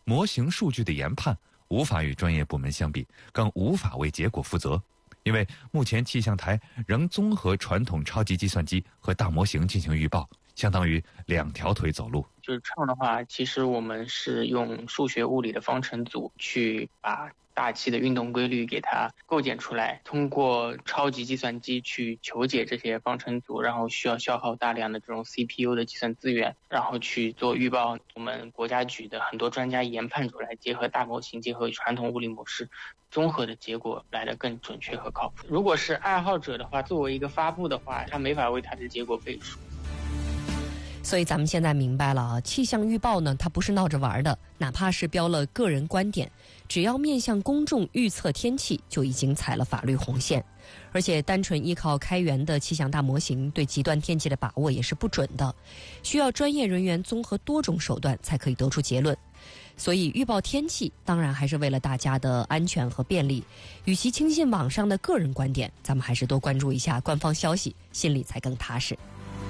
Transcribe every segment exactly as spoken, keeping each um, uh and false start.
模型数据的研判无法与专业部门相比，更无法为结果负责。因为目前气象台仍综合传统超级计算机和大模型进行预报，相当于两条腿走路。 就是唱的话，其实我们是用数学物理的方程组去把大气的运动规律给它构建出来，通过超级计算机去求解这些方程组，然后需要消耗大量的这种 C P U 的计算资源，然后去做预报。我们国家局的很多专家研判出来，结合大模型，结合传统物理模式，综合的结果来得更准确和靠谱。如果是爱好者的话，作为一个发布的话，他没法为他的结果背书。 所以咱们现在明白了啊，气象预报呢，它不是闹着玩的，哪怕是标了个人观点，只要面向公众预测天气，就已经踩了法律红线。而且单纯依靠开源的气象大模型，对极端天气的把握也是不准的，需要专业人员综合多种手段才可以得出结论。所以预报天气当然还是为了大家的安全和便利，与其轻信网上的个人观点，咱们还是多关注一下官方消息，心里才更踏实。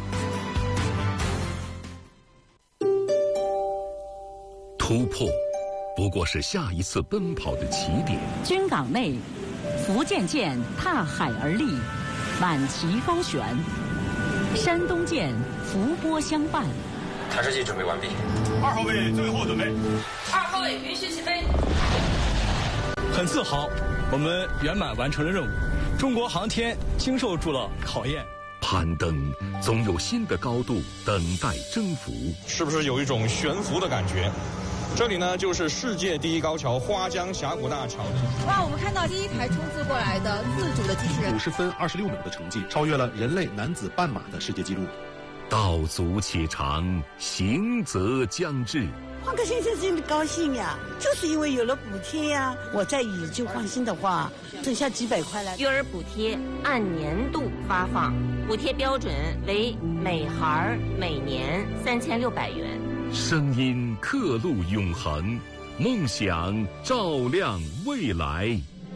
突破不过是下一次奔跑的起点。 军港内，福建舰踏海而立，满旗高悬；山东舰伏波相伴。 探视器准备完毕。 二号位最后准备。 二号位允许起飞。 很自豪，我们圆满完成了任务。中国航天经受住了考验。 攀登总有新的高度等待征服。 是不是有一种悬浮的感觉？这里呢，就是世界第一高桥花江峡谷大桥。 哇，我们看到第一台冲刺过来的自主的机器人， 五十分二十六秒的成绩，超越了人类男子半马的世界纪录。 道阻且长，行则将至。 换个先生真的高兴呀，就是因为有了补贴呀。我再以旧换新的话，挣下几百块来。 育儿补贴按年度发放，补贴标准为每孩每年三千六百元。 声音刻录永恒，梦想照亮未来。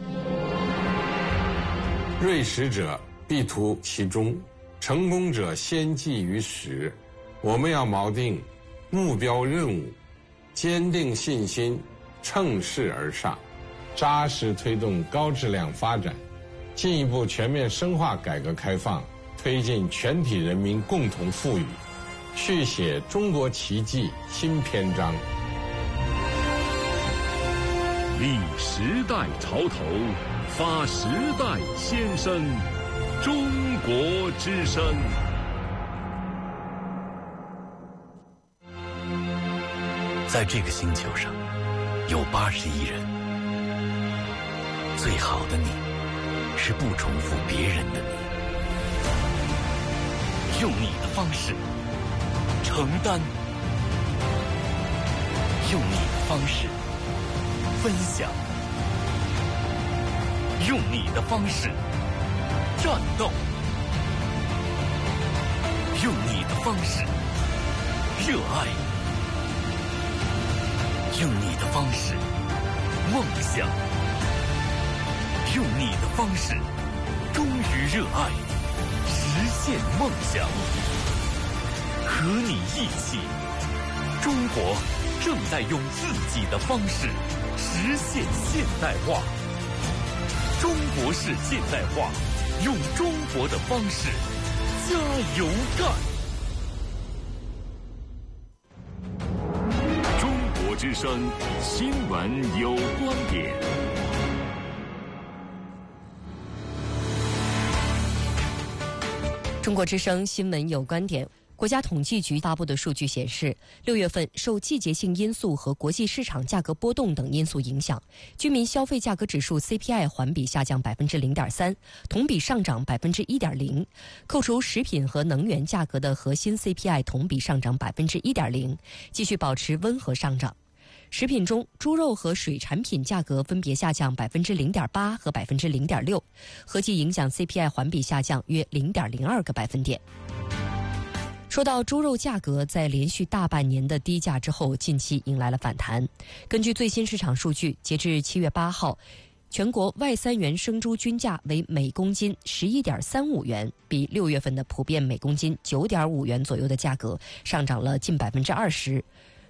锐识者必图其中，成功者先记于始。我们要锚定目标任务，坚定信心，乘势而上，扎实推动高质量发展，进一步全面深化改革开放，推进全体人民共同富裕，续写中国奇迹新篇章。 立时代潮头，发时代先声，中国之声。 在这个星球上，有八十亿人。最好的你，是不重复别人的你，用你的方式承担，用你的方式分享，用你的方式战斗，用你的方式热爱，用你的方式梦想，用你的方式忠于热爱，实现梦想。和你一起，中国正在用自己的方式实现现代化。中国式现代化，用中国的方式加油干。 中国之声新闻有观点。 中国之声新闻有观点。国家统计局发布的数据显示，六月份受季节性因素和国际市场价格波动等因素影响，居民消费价格指数 C P I 环比下降百分之零点三，同比上涨百分之一点零。扣除食品和能源价格的核心 C P I 同比上涨百分之一点零，继续保持温和上涨。食品中，猪肉和水产品价格分别下降百分之零点八和百分之零点六，合计影响 C P I 环比下降约零点零二个百分点。说到猪肉价格，在连续大半年的低价之后，近期迎来了反弹。根据最新市场数据，截至七月八号，全国外三元生猪均价为每公斤十一点三五元，比六月份的普遍每公斤九点五元左右的价格上涨了近百分之二十。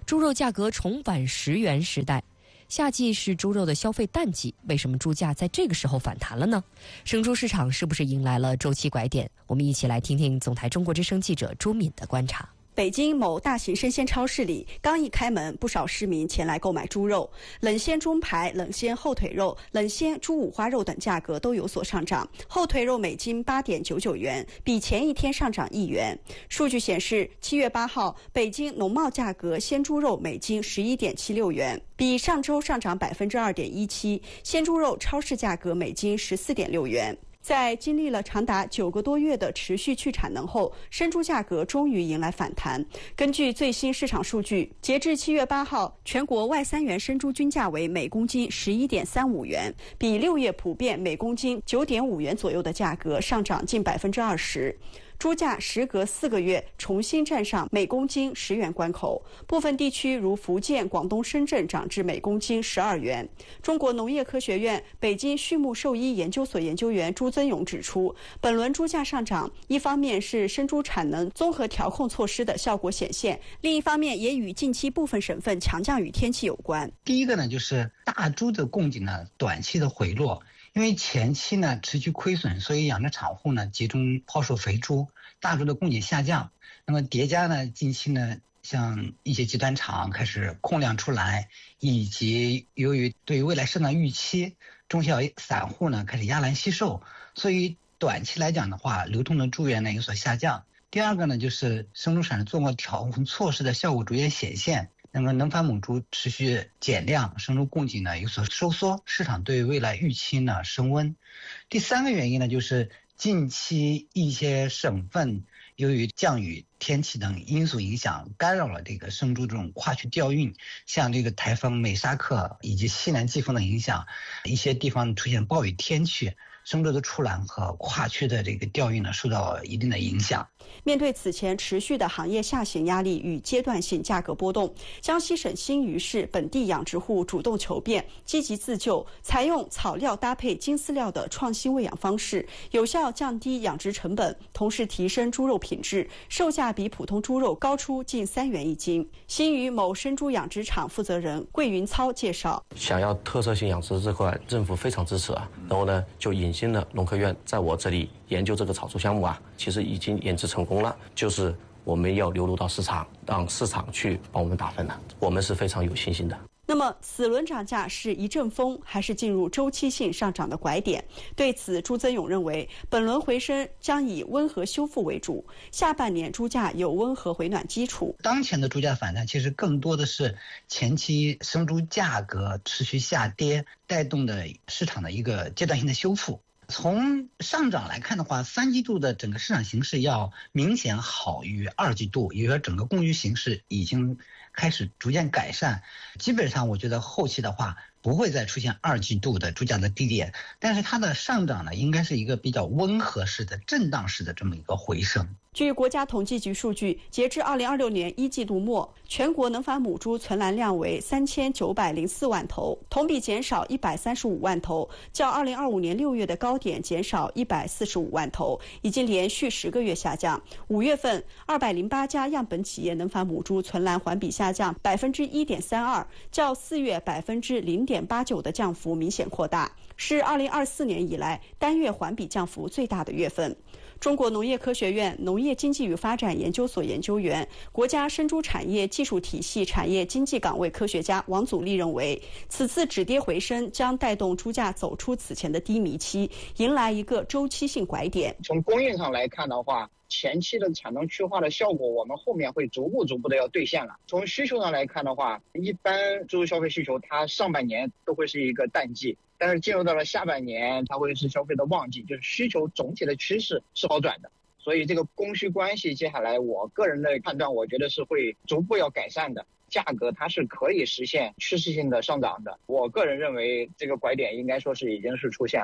猪肉价格重返十元时代。夏季是猪肉的消费淡季，为什么猪价在这个时候反弹了呢？生猪市场是不是迎来了周期拐点？我们一起来听听总台中国之声记者朱敏的观察。 北京某大型生鲜超市里，刚一开门，不少市民前来购买猪肉，冷鲜中排、冷鲜后腿肉、冷鲜猪五花肉等价格都有所上涨。后腿肉每斤八点九九元，比前一天上涨一元。数据显示，七月八号，北京农贸价格鲜猪肉每斤十一点七六元，比上周上涨百分之二点一七。鲜猪肉超市价格每斤十四点六元。在经历了长达九个多月的持续去产能后，生猪价格终于迎来反弹。根据最新市场数据，截至七月八号，全国外三元生猪均价为每公斤十一点三五元，比六月普遍每公斤九点五元左右的价格上涨近百分之二十。猪价时隔四个月重新站上每公斤十元关口，部分地区如福建、广东、深圳涨至每公斤十二元。中国农业科学院北京畜牧兽医研究所研究员朱增勇指出，本轮猪价上涨，一方面是生猪产能综合调控措施的效果显现，另一方面也与近期部分省份强降雨天气有关。 第一个呢，就是大猪的供给呢短期的回落。因为前期呢持续亏损，所以养殖场户呢集中抛售肥猪，大猪的供给下降。那么叠加呢，近期呢像一些集团厂开始控量出来，以及由于对未来市场预期，中小散户呢开始压栏惜售，所以短期来讲的话，流通的猪源呢有所下降。第二个呢，就是生猪产能综合调控措施的效果逐渐显现。那么能繁母猪持续减量，生猪供给呢有所收缩，市场对未来预期呢升温。第三个原因呢，就是近期一些省份由于降雨天气等因素影响，干扰了这个生猪这种跨区调运，像这个台风美沙克以及西南季风的影响，一些地方出现暴雨天气，生猪的出栏和跨区的这个调运呢受到一定的影响。 面对此前持续的行业下行压力与阶段性价格波动，江西省新余市本地养殖户主动求变，积极自救，采用草料搭配精饲料的创新喂养方式，有效降低养殖成本，同时提升猪肉品质，售价比普通猪肉高出近三元一斤。新余某生猪养殖场负责人桂云操介绍， 想要特色性养殖这块，政府非常支持啊，然后呢就引进了农科院在我这里研究这个草猪项目啊，其实已经研制成功了，就是我们要流入到市场，让市场去帮我们打分了，我们是非常有信心的。 那么此轮涨价是一阵风，还是进入周期性上涨的拐点？对此，朱增勇认为，本轮回升将以温和修复为主，下半年猪价有温和回暖基础。 当前的猪价反弹其实更多的是前期生猪价格持续下跌带动的市场的一个阶段性的修复。从上涨来看的话，三季度的整个市场形势要明显好于二季度，也就是说整个供需形势已经开始逐渐改善。基本上我觉得后期的话不会再出现二季度的猪价的低点，但是它的上涨呢应该是一个比较温和式的震荡式的这么一个回升。 据国家统计局数据，截至二零二六年一季度末，全国能繁母猪存栏量为三千九百零四万头，同比减少一百三十五万头，较二零二五年六月的高点减少一百四十五万头，已经连续十个月下降。五月份，二百零八家样本企业能繁母猪存栏环比下降百分之一点三二，较四月百分之零点八九的降幅明显扩大，是二零二四年以来单月环比降幅最大的月份。中国农业科学院农业经济与发展研究所研究员、国家生猪产业技术体系产业经济岗位科学家王祖立认为，此次止跌回升将带动猪价走出此前的低迷期，迎来一个周期性拐点。 从供应上来看的话，前期的产能去化的效果，我们后面会逐步逐步的要兑现了。从需求上来看的话，一般猪肉消费需求它上半年都会是一个淡季，但是进入到了下半年，它会是消费的旺季，就是需求总体的趋势是好转的。所以这个供需关系，接下来我个人的判断，我觉得是会逐步要改善的。价格它是可以实现趋势性的上涨的。我个人认为这个拐点应该说是已经是出现的。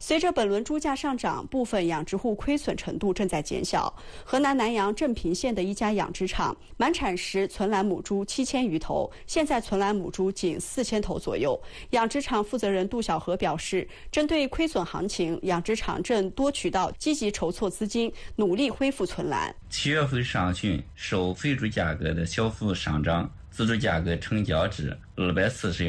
随着本轮猪价上涨，部分养殖户亏损程度正在减小。河南南阳镇平县的一家养殖场，满产时存栏母猪七千余头，现在存栏母猪仅四千头左右。养殖场负责人杜小河表示，针对亏损行情，养殖场正多渠道积极筹措资金，努力恢复存栏。 七月份上旬，受肥猪价格的小幅上涨，自主价格成交至二百四十